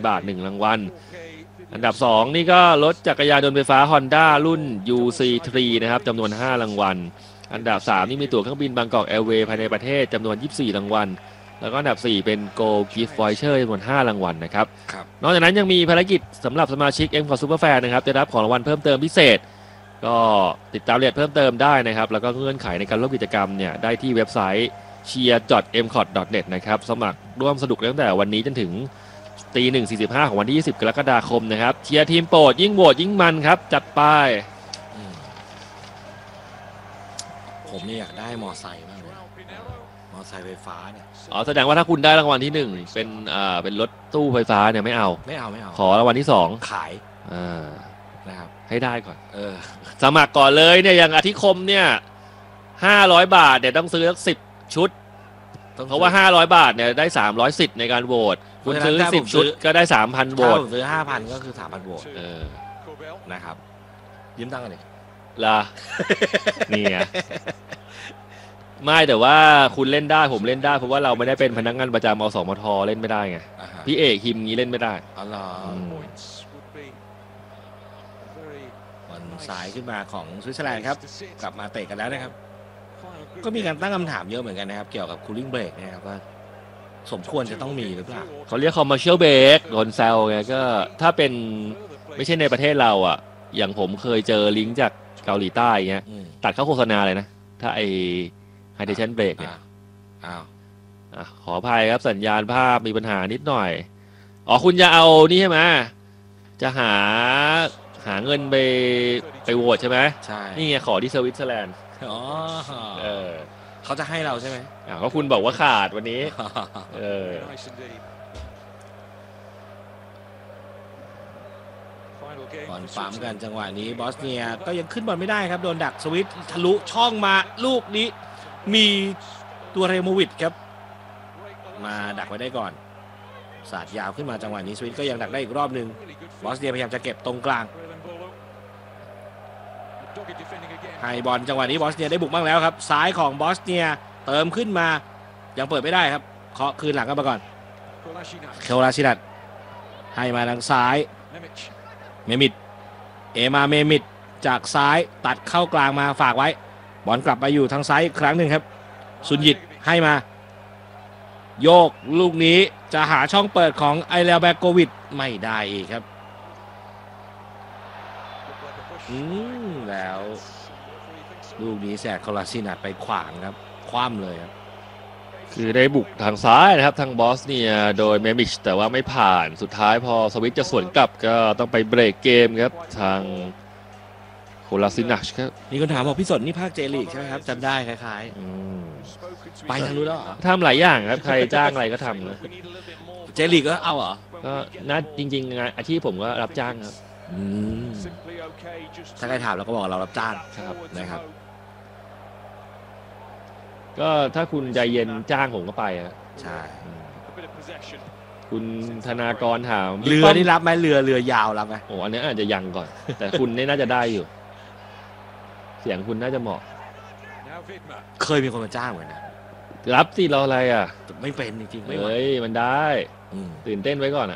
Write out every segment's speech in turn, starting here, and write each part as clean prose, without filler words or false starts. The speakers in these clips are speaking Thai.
1,000 บาท1รางวัลอันดับ2นี่ก็รถจักรยานยนต์ไฟฟ้า Honda รุ่น UC3 นะครับจำนวน5รางวัลอันดับ3นี่มีตั๋วเครื่องบินบางกอกแอร์เวย์ภายในประเทศจำนวน24รางวัลแล้วก็อันดับ4เป็น Gold Gift Voucher จำนวน5รางวัลนะครับนอกจากนั้นยังมีภารกิจสำหรับสมาชิก M for Superfan นะครับจะรับของรางวัลเพิ่มเติมพิเศษก็ติดตามรายละเอียดเพิ่มเติมได้นะครับแล้วก็เงื่อนไขในการร่วมกิจกรรมเนี่ยได้ที่เว็บไซต์ cheer.mcot.net นะครับสมัครร่วมสนุกตั้งแต่วันนี้จนถึง1:45ของวันที่20กรกฎาคมนะครับเชียร์ทีมโปรดยิ่งโหวตยิ่งมันครับจัดไปผมเนี่ยอยากได้มอไซค์มากเลยมอไซค์ไฟฟ้าเนี่ยแสดงว่าถ้าคุณได้รางวัลที่1เป็นรถตู้ไฟฟ้าเนี่ยไม่เอาขอรางวัลที่2 ขายนะครับให้ได้ก่อนสมัครก่อนเลยเนี่ยอย่างอธิคมเนี่ย500 บาทเนี่ยต้องซื้อสัก10 ชุดเพราะว่า500 บาทเนี่ยได้300 สิทธิ์ในการโหวตคุณซื้อ10 ชุดก็ได้ 3,000 โหวตซื้อ 5,000 ก็คือ 3,000 โหวตนะครับยืมตังค์กันเลยล่ะนี่ไงไม่แต่ว่าคุณเล่นได้ผมเล่นได้เพราะว่าเราไม่ได้เป็นพนักงานประจำอสมทเล่นไม่ได้ไงพี่เอกฮิมงี้เล่นไม่ได้บอลสายขึ้นมาของสวิตเซอร์แลนด์ครับกลับมาเตะกันแล้วนะครับก็มีการตั้งคำถามเยอะเหมือนกันนะครับเกี่ยวกับ cooling break นะครับว่าสมควรจะต้องมีหรือเปล่าเขาเรียก commercial break โดนแซวไงก็ถ้าเป็นไม่ใช่ในประเทศเราอ่ะอย่างผมเคยเจอลิงก์จากเกาหลีใต้เงี้ยตัดเข้าโฆษณาเลยนะถ้าไอ hydration break เนี่ยขออภัยครับสัญญาณภาพมีปัญหานิดหน่อยคุณจะเอานี่ใช่ไหมจะหาเงินไปโหวตใช่ไหมใช่นี่ไงขอที่สวิตเซอร์แลนด์เขาจะให้เราใช่ไหมก็คุณบอกว่าขาดวันนี้ก่อนปั๊มกันจังหวะนี้บอสเนียก็ยังขึ้นบอลไม่ได้ครับโดนดักสวิตทะลุช่องมาลูกนี้มีตัวเรโมวิชครับมาดักไว้ได้ก่อนสาดยาวขึ้นมาจังหวะนี้สวิตก็ยังดักได้อีกรอบหนึ่งบอสเนียพยายามจะเก็บตรงกลางให้บอลจังหวะนี้บอสเนียได้บุกบ้างแล้วครับซ้ายของบอสเนียเติมขึ้นมายังเปิดไม่ได้ครับเคาะคืนหลังกันมาก่อนเคลาชินัทให้มาทางซ้ายเมมิดเมมิดจากซ้ายตัดเข้ากลางมาฝากไว้บอลกลับไปอยู่ทางซ้ายอีกครั้งหนึ่งครับซุนยิตให้มาโยกลูกนี้จะหาช่องเปิดของไอเลแบโกวิดไม่ได้อีกครับแล้วลูกนี้แสกคอลาซินัทไปขวางครับคว่ำเลยครับคือได้บุกทางซ้ายนะครับทางบอสเนียโดยเมมิชแต่ว่าไม่ผ่านสุดท้ายพอสวิตจะสวนกลับก็ต้องไปเบรกเกมครับทางโคลาซินัชครับมีคนถามบอกพี่สนนี่ภาคเจลีกใช่ไหมครับจำได้คล้ายๆไปทางนู้นแล้วทำหลายอย่างครับใครจ้างอะไรก็ทำนะเจลีกก็เอาเหรอก็น่าจริงๆงานอาชีพผมก็รับจ้างครับถ้าใครถามเราก็บอกเรารับจ้างนะครับก็ถ้าคุณใจเย็นจ้างผมก็ไปใช่คุณธนากรถามเรือนี่รับไหมเรือยาวรับไหมอันนี้อาจจะยังก่อนแต่คุณนี่น่าจะได้อยู่เสียงคุณน่าจะเหมาะเคยมีคนมาจ้างเหมือนกันรับสิเราอะไรไม่เป็นจริงๆไม่มันได้ตื่นเต้นไว้ก่อน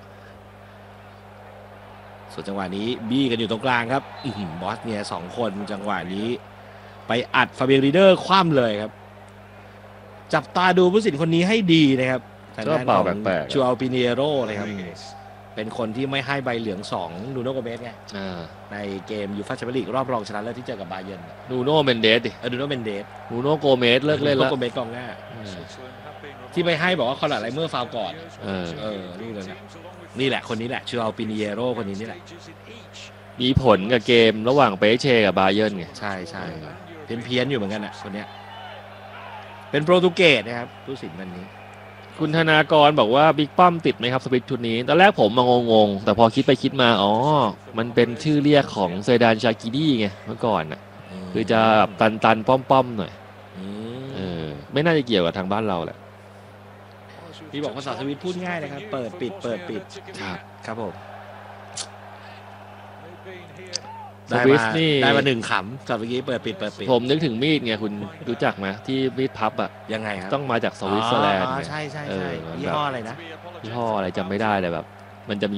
ส่วนจังหวะนี้บี้กันอยู่ตรงกลางครับบอสเนีย2 คนจังหวะนี้ไปอัดฟาเบียรีเดอร์คว่ำเลยครับจับตาดูผู้สินคนนี้ให้ดีนะครับก็เป่าแปลกๆชูอัลปิเนโร่เลยครับเป็นคนที่ไม่ให้ใบเหลือง2นูโน่โกเมสไงในเกมยูฟ่าแชมเปี้ยนลีกรอบรองชนะเลิศที่เจอกับบาเยิร์นนูโน่เมนเดสดินูโน่เมนเดสนูโน่โกเมสเลิกเล่นแล้วโกเมสกองหน้าที่ไม่ให้บอกว่าคอนราดไรเมอร์ฟาวก่อนนี่เลยนี่แหละคนนี้แหละชูอัลปิเนโร่คนนี้นี่แหละมีผลกับเกมระหว่างเปเช่กับบาเยิร์นไงใช่เพี้ยนอยู่เหมือนกันคนนี้เป็นโปรตุเกสนะครับผู้สินวันนี้คุณธนากรบอกว่าบิ๊กป้อมติดไหมครับสวิตชุดนี้ตอนแรกผมมางงแต่พอคิดไปคิดมามันเป็นชื่อเรียกของเซดานชากิดี้ไงเมื่อก่อนคือจะตันป้อมหน่อยไม่น่าจะเกี่ยวกับทางบ้านเราแหละพี่บอกภาษาสวิตพูดง่ายนะครับเปิดปิดครับผมได้มา1 ขำจากเมื่อกี้เปิดปิดผมนึกถึงมีดไงคุณรู้จักไหมที่มีดพับยังไงครับต้องมาจากสวิตเซอร์แลนด์ใช่ยี่ห้ออะไรนะยี่ห้ออะไรจำไม่ได้เลยแบบมันจะ